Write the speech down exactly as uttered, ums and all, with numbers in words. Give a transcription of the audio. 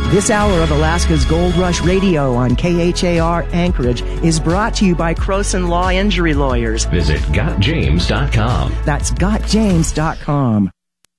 This hour of Alaska's Gold Rush Radio on K H A R Anchorage is brought to you by Croson Law Injury Lawyers. Visit got james dot com. That's got james dot com.